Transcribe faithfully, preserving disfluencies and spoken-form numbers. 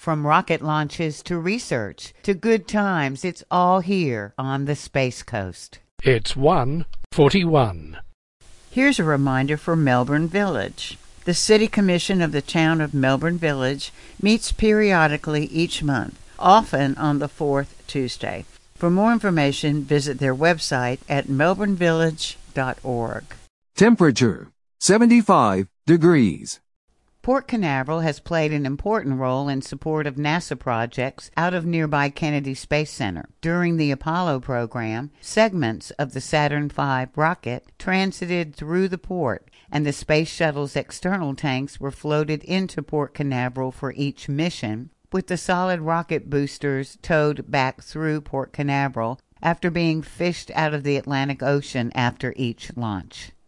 From rocket launches to research to good times, it's all here on the Space Coast. It's one forty-one. Here's a reminder for Melbourne Village. The City Commission of the Town of Melbourne Village meets periodically each month, often on the fourth Tuesday. For more information, visit their website at melbourne village dot org. Temperature, seventy-five degrees. Port Canaveral has played an important role in support of NASA projects out of nearby Kennedy Space Center. During the Apollo program, segments of the Saturn five rocket transited through the port, and the Space Shuttle's external tanks were floated into Port Canaveral for each mission, with the solid rocket boosters towed back through Port Canaveral after being fished out of the Atlantic Ocean after each launch.